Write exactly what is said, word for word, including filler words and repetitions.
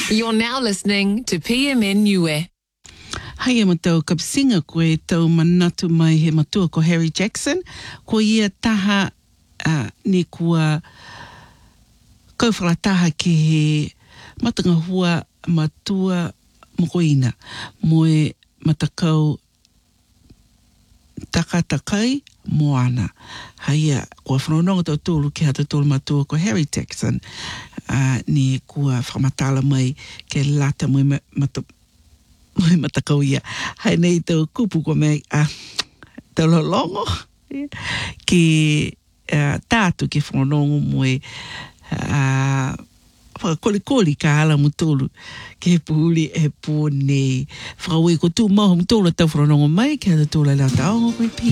You're now listening to P M N Niue. Hai e matau kapsinga koe tau manatu mai he matua ko Harry Jackson. Ko ia taha uh, ni kua kauwhakataha ki he matanga hua matua mokoina. Moe matakau takatakai moana. Haia kua whanononga tau tōru ki hata tōru matua ko Harry Jackson. Uh, ni kua whamatala mai ke lata mai mata mai matakau ia. Hai nei tau kupu ko mei a uh, tau lolongo ki uh, tātu ki whanonongo moe uh, whakakolikoli ka ala mutolu ke he puhuli e pō nei. Whakawei ko tū maho mutolu tau whanonongo mai ki hata tōla lau taongo koe pi.